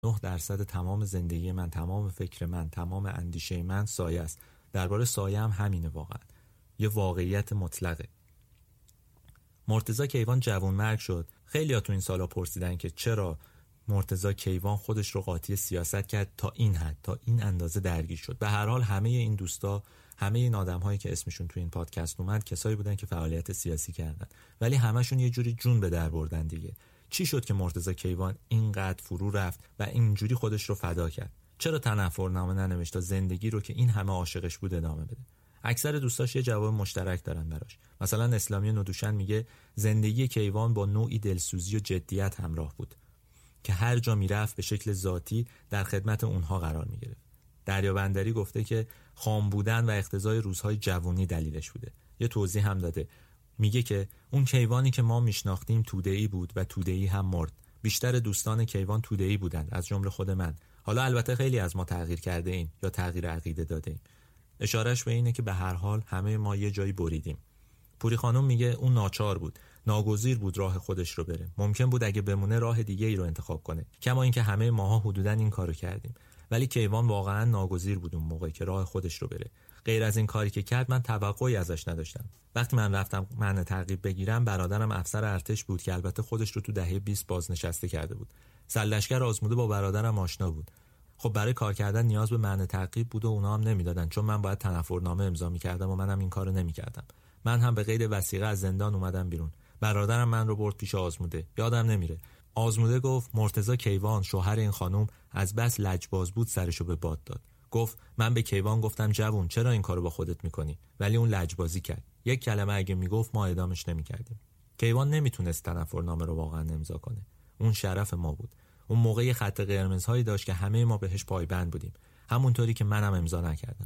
99% تمام زندگی من، تمام فکر من، تمام اندیشه من سایه است. درباره سایه هم همینه، واقعا یه واقعیت مطلقه. مرتضی کیوان جوانمرگ شد. خیلی‌ها تو این سالا پرسیدن که چرا مرتضی کیوان خودش رو قاطی سیاست کرد تا این حد، تا این اندازه درگیر شد. به هر حال همه این دوستا، همه این آدم‌هایی که اسمشون تو این پادکست اومد کسایی بودن که فعالیت سیاسی کردن، ولی همشون یه جوری جون به در بردن دیگه. چی شد که مرتضی کیوان اینقدر فرو رفت و اینجوری خودش رو فدا کرد؟ چرا تنفرنامه ننوشت تا زندگی رو که این همه عاشقش بود ادامه بده؟ اکثر دوستاش یه جواب مشترک دارن براش. مثلا اسلامی ندوشن میگه زندگی کیوان با نوعی دلسوزی و جدیت همراه بود که هر جا میرفت به شکل ذاتی در خدمت اونها قرار میگرفت. دریابندری گفته که خام بودن و اقتضای روزهای جوانی دلیلش بوده. یه توضیح هم داده، میگه که اون کیوانی که ما میشناختیم توده‌ای بود و توده‌ای هم مرد. بیشتر دوستان کیوان توده‌ای بودند، از جمله خود من. حالا البته خیلی از ما تغییر کرده ایم یا تغییر عقیده داده ایم. اشارهش به اینه که به هر حال همه ما یه جایی بریدیم. پوری خانم میگه اون ناچار بود، ناگزیر بود راه خودش رو بره. ممکن بود اگه بمونه راه دیگه ای رو انتخاب کنه، کما اینکه همه ماها حدوداً این کارو کردیم. ولی کیوان واقعاً ناگزیر بود اون موقعی که راه خودش رو بره. غیر از این کاری که کرد من توقعی ازش نداشتم. وقتی من رفتم معنی تعقیب بگیرم، برادرم افسر ارتش بود که البته خودش رو تو دهه 20 بازنشسته کرده بود. سرلشکر آزموده با برادرم آشنا بود. خب برای کار کردن نیاز به معنی تعقیب بود و اونا هم نمیدادن، چون من باید تنفرنامه امضا می‌کردم و منم این کارو نمی‌کردم. من هم به قید وثیقه از زندان اومدم بیرون. برادرم من رو برد پیش آزموده. یادم نمیره. آزموده گفت مرتضی کیوان شوهر این خانم از بس لجباز بود سرشو به باد داد. گفت من به کیوان گفتم جوون چرا این کارو با خودت میکنی؟ ولی اون لجبازی کرد. یک کلمه اگه میگفت ما اعدامش نمیکردیم. کیوان نمیتونست تنفرنامه رو واقعا امضا کنه. اون شرف ما بود. اون موقع خط قرمزهایی داشت که همه ما بهش پایبند بودیم. همونطوری که منم امضا نکردم.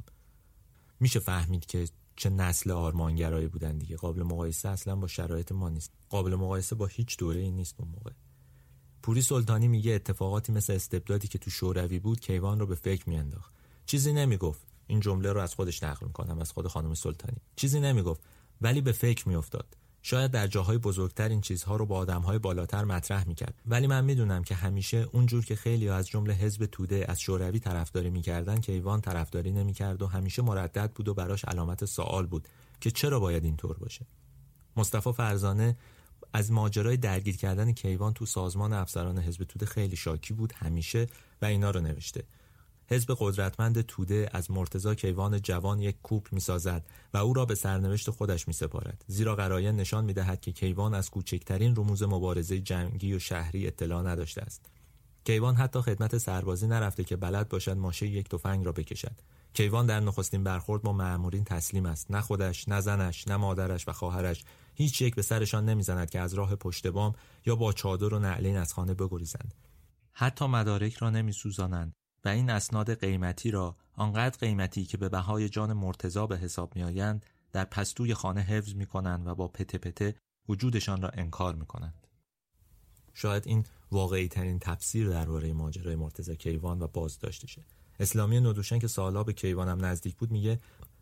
میشه فهمید که چه نسل آرمانگرایی بودن دیگه. قابل مقایسه اصلا با شرایط ما نیست. قابل مقایسه با هیچ دوره‌ای نیست اون موقع. پوری سلطانی میگه اتفاقاتی مثل استبدادی که تو شوروی بود کیوان رو به فکر میانداخت. چیزی نمیگفت. این جمله رو از خودش نقل میکنم، از خود خانم سلطانی. چیزی نمیگفت ولی به فکر میافتاد. شاید در جاهای بزرگتر این چیزها رو با آدمهای بالاتر مطرح میکرد، ولی من میدونم که همیشه اونجور که خیلی از جمله حزب توده از شوروی طرفداری میکردن کیوان طرفداری نمیکرد و همیشه مردد بود و براش علامت سوال بود که چرا باید اینطور باشه. مصطفی فرزانه از ماجرای درگیر کردن کیوان تو سازمان افسران حزب توده خیلی شاکی بود همیشه و اینا رو نوشته: حزب قدرتمند توده از مرتضی کیوان جوان یک کوپ می‌سازد و او را به سرنوشت خودش می‌سپارد، زیرا قرائن نشان می‌دهد که کیوان از کوچکترین رموز مبارزه جنگی و شهری اطلاع نداشته است. کیوان حتی خدمت سربازی نرفته که بلد باشد ماشه یک تفنگ را بکشد. کیوان در نخستین برخورد با مأمورین تسلیم است. نه خودش، نه زنش، نه مادرش و خواهرش، هیچ یک به سرشان نمی‌زند که از راه پشت بام یا با چادر و نعلین از خانه بگریزند. حتی مدارک را نمی‌سوزانند و این اسناد قیمتی را، آنقدر قیمتی که به بهای جان مرتضی به حساب می‌آیند، در پستوی خانه حفظ می‌کنند و با پته پته وجودشان را انکار می‌کنند. شاید این واقعی ترین تفسیر درباره ماجرای مرتضی کیوان و بازداشتشه. اسلامی ندوشن که سالها به کیوانم نزدیک بود میگه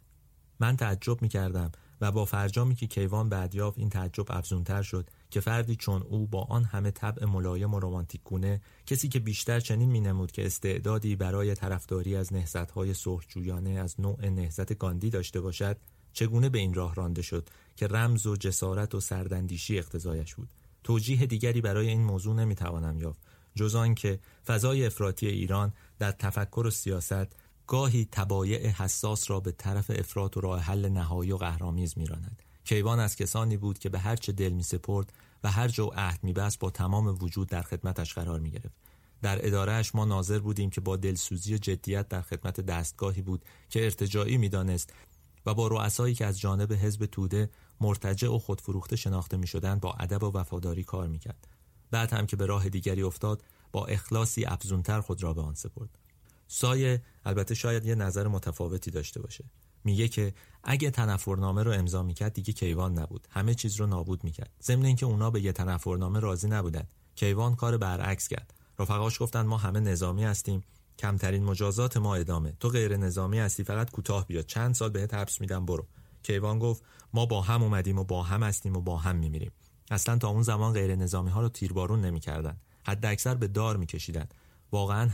من تعجب می‌کردم و با فرجامی که کیوان بعد یافت این تعجب افزونتر شد که فردی چون او با آن همه طبع ملایم و رمانتیک گونه، کسی که بیشتر چنین می‌نمود که استعدادی برای طرفداری از نهضت‌های صلح‌جویانه از نوع نهضت گاندی داشته باشد، چگونه به این راه رانده شد که رمز و جسارت و سرداندیشی اقتضایش بود. توجیه دیگری برای این موضوع نمی‌توانم یافت جز آن که فضای افراطی ایران در تفکر و سیاست گاهی طبایع حساس را به طرف افراط و راه حل نهایی و قهرآمیز می‌راند. کیوان از کسانی بود که به هر چه دل می‌سپرد و هر جا عهد می‌بست با تمام وجود در خدمتش قرار می‌گرفت. در اداره‌اش ما ناظر بودیم که با دلسوزی و جدیت در خدمت دستگاهی بود که ارتجاعی می‌دانست و با رؤسایی که از جانب حزب توده مرتجع و خودفروخته شناخته می‌شدند با ادب و وفاداری کار می‌کرد. بعد هم که به راه دیگری افتاد با اخلاصی افزونتر خود را به آن سپرد. سایه البته شاید یه نظر متفاوتی داشته باشه. میگه که اگه تنفرنامه رو امضا میکرد دیگه کیوان نبود، همه چیز رو نابود میکرد. ضمن اینکه اونا به یه تنفرنامه راضی نبودن. کیوان کار برعکس کرد. رفقاش گفتن ما همه نظامی هستیم، کمترین مجازات ما اعدامه. تو غیر نظامی هستی، فقط کوتاه بیا، چند سال بهت حبس میدم، برو. کیوان گفت ما با هم اومدیم و با هم هستیم و با هم میمیریم. اصلا تا اون زمان غیر نظامی ها رو تیربارون نمیکردن، حد اکثر به دار میکشیدن. واقعا